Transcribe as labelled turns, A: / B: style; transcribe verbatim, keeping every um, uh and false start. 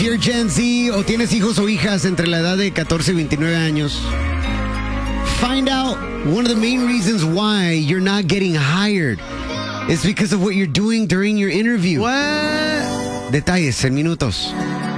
A: Dear Gen Z, o tienes hijos o hijas entre la edad de catorce y veintinueve años, find out one of the main reasons why you're not getting hired is because of what you're doing during your interview.
B: What?
A: Detalles en minutos.